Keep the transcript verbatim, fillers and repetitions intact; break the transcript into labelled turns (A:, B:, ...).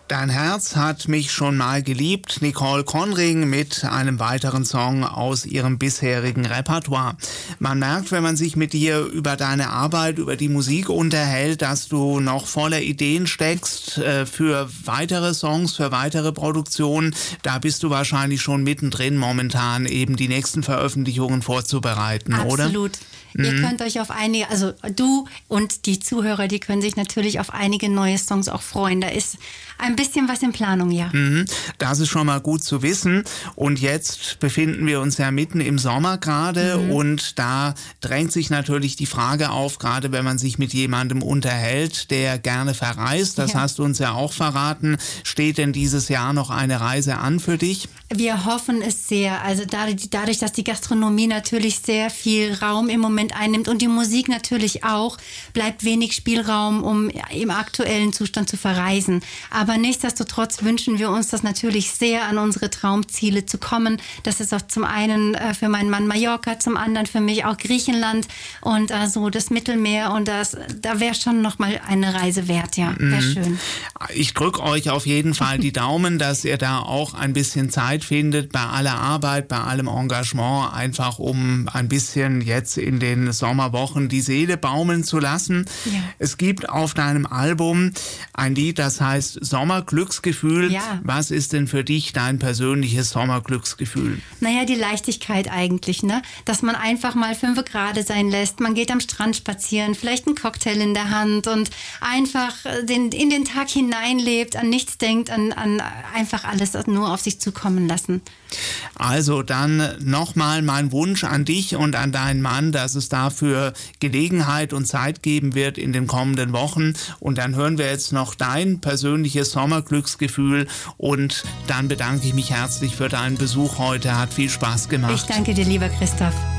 A: Dein Herz hat mich schon mal geliebt. Nicole Conring mit einem weiteren Song aus ihrem bisherigen Repertoire. Man merkt, wenn man sich mit dir über deine Arbeit, über die Musik unterhält, dass du noch voller Ideen steckst äh, für weitere Songs, für weitere Produktionen. Da bist du wahrscheinlich schon mittendrin momentan, eben die nächsten Veröffentlichungen vorzubereiten,
B: Absolut.
A: oder?
B: Absolut. Ihr mhm. könnt euch auf einige, also du und die Zuhörer, die können sich natürlich auf einige neue Songs auch freuen. Da ist ein bisschen was in Planung, ja.
A: Mhm. Das ist schon mal gut zu wissen. Und jetzt befinden wir uns ja mitten im Sommer gerade mhm. und da drängt sich natürlich die Frage auf, gerade wenn man sich mit jemandem unterhält, der gerne verreist. Das ja. hast du uns ja auch verraten. Steht denn dieses Jahr noch eine Reise an für dich?
B: Wir hoffen es sehr. Also dadurch, dass die Gastronomie natürlich sehr viel Raum im Moment einnimmt und die Musik natürlich auch, bleibt wenig Spielraum, um im aktuellen Zustand zu verreisen. Aber nichtsdestotrotz wünschen wir uns das natürlich sehr, an unsere Traumziele zu kommen. Das ist auch zum einen für meinen Mann Mallorca, zum anderen für mich auch Griechenland und also das Mittelmeer. Und das, da wäre schon noch mal eine Reise wert, ja. Wäre schön.
A: Ich drücke euch auf jeden Fall die Daumen, dass ihr da auch ein bisschen Zeit findet bei aller Arbeit, bei allem Engagement, einfach um ein bisschen jetzt in den Sommerwochen die Seele baumeln zu lassen. Ja. Es gibt auf deinem Album ein Lied, das heißt Sommerglücksgefühl.
B: Ja.
A: Was ist denn für dich dein persönliches Sommerglücksgefühl?
B: Naja, die Leichtigkeit eigentlich, ne? Dass man einfach mal fünf Grad sein lässt. Man geht am Strand spazieren, vielleicht einen Cocktail in der Hand und einfach den, in den Tag hineinlebt, an nichts denkt, an, an einfach alles nur auf sich zukommen lassen.
A: Also dann nochmal mein Wunsch an dich und an deinen Mann, dass es dafür Gelegenheit und Zeit geben wird in den kommenden Wochen. Und dann hören wir jetzt noch dein persönliches Sommerglücksgefühl und dann bedanke ich mich herzlich für deinen Besuch heute. Hat viel Spaß gemacht.
B: Ich danke dir, lieber Christoph.